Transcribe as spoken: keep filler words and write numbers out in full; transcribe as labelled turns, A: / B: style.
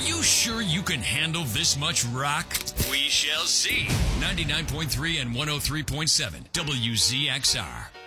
A: you sure you can handle this much rock? We shall see. ninety-nine point three and one oh three point seven W Z X R.